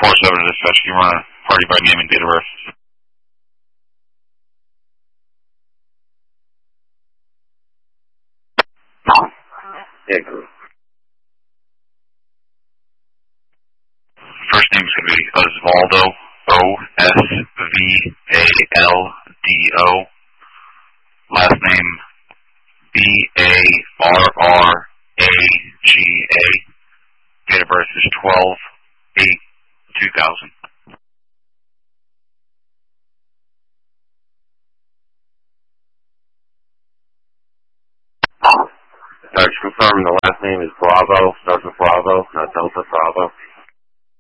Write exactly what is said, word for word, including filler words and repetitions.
four seven to dispatch. You run a party by name and date of birth. Yeah, good. First name is going to be Osvaldo, O S V A L D O. Last name B A R R A G A. Date of birth is twelve eight two thousand. Starts confirming the last name is Bravo. Starts with Bravo, not Delta Bravo.